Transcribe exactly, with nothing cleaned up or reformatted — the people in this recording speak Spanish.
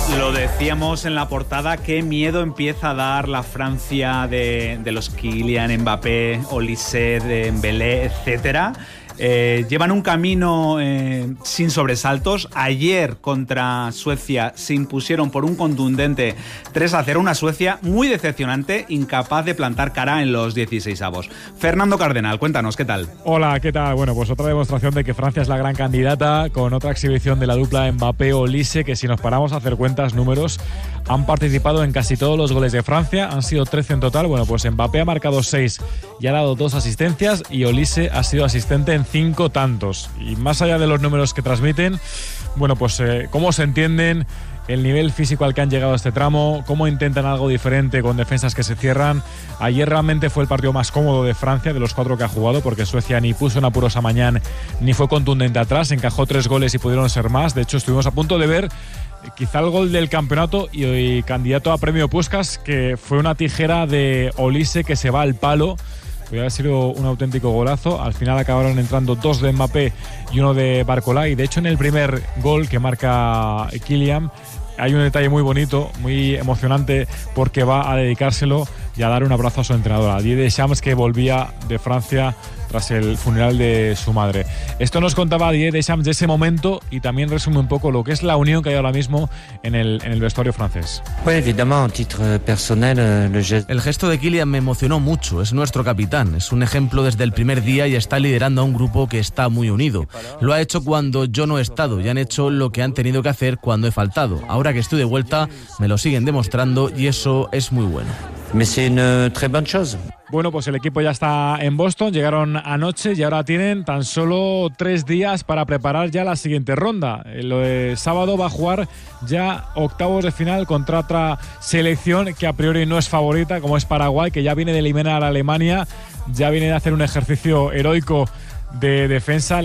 Lo decíamos en la portada, qué miedo empieza a dar la Francia de, de los Kylian Mbappé, Olise, Dembélé, etcétera. Eh, llevan un camino eh, sin sobresaltos. Ayer contra Suecia se impusieron por un contundente tres a cero, una Suecia muy decepcionante, incapaz de plantar cara en los dieciseisavos. Fernando Cardenal, cuéntanos, ¿qué tal? Hola, ¿qué tal? Bueno, pues otra demostración de que Francia es la gran candidata, con otra exhibición de la dupla Mbappé-Olise, que si nos paramos a hacer cuentas, números, han participado en casi todos los goles de Francia, han sido trece en total. Bueno, pues Mbappé ha marcado seis y ha dado dos asistencias, y Olise ha sido asistente en cinco tantos. Y más allá de los números que transmiten, bueno, pues eh, cómo se entienden, el nivel físico al que han llegado a este tramo, cómo intentan algo diferente con defensas que se cierran. Ayer realmente fue el partido más cómodo de Francia, de los cuatro que ha jugado, porque Suecia ni puso en apuros a Mañán, ni fue contundente atrás, encajó tres goles y pudieron ser más. De hecho, estuvimos a punto de ver quizá el gol del campeonato y, y candidato a premio Puskás, que fue una tijera de Olise que se va al palo. Podría haber sido un auténtico golazo. Al final acabaron entrando dos de Mbappé y uno de Barcola. Y de hecho, en el primer gol que marca Kylian hay un detalle muy bonito, muy emocionante, porque va a dedicárselo y a dar un abrazo a su entrenadora, Didier Deschamps, que volvía de Francia tras el funeral de su madre. Esto nos contaba Didier Deschamps de ese momento, y también resume un poco lo que es la unión que hay ahora mismo en el, en el vestuario francés. El gesto de Kylian me emocionó mucho. Es nuestro capitán, es un ejemplo desde el primer día y está liderando a un grupo que está muy unido. Lo ha hecho cuando yo no he estado y han hecho lo que han tenido que hacer cuando he faltado. Ahora que estoy de vuelta me lo siguen demostrando y eso es muy bueno. Bueno, pues el equipo ya está en Boston, llegaron anoche y ahora tienen tan solo tres días para preparar ya la siguiente ronda. El sábado va a jugar ya octavos de final contra otra selección que a priori no es favorita, como es Paraguay, que ya viene de eliminar a Alemania, ya viene de hacer un ejercicio heroico de defensa.